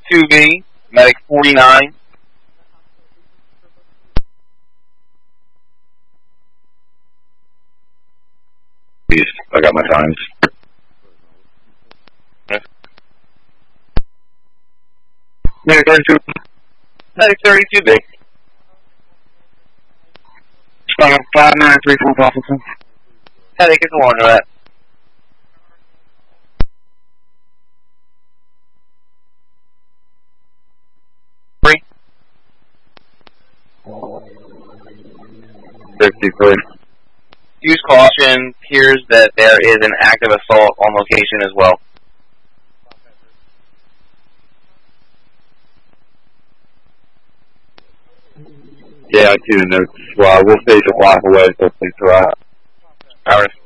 2B, medic 49. I got my times. Medic 32. Medic 32B. Spot 5934 officer. Medic is warned of that. Three. 53. Use caution. Appears that there is an active assault on location as well. Yeah, I see the notes. Well, we'll stage a block away, so please arrive. Iris.